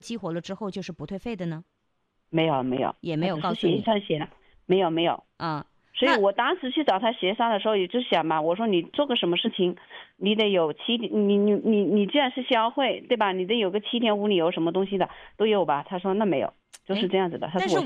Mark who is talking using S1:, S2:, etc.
S1: 激活了之后就是不退费的呢？
S2: 没有没有，
S1: 也没有
S2: 他只是协议
S1: 告诉你
S2: 上写了，没有没有。
S1: 啊？
S2: 所以
S1: 那
S2: 我当时去找他协商的时候，也就想嘛，我说你做个什么事情，你得有你既然是消费，对吧？你得有个7天无理由什么东西的都有吧？他说那没有，就是
S1: 哎，
S2: 这样子的。他
S1: 但是
S2: 说我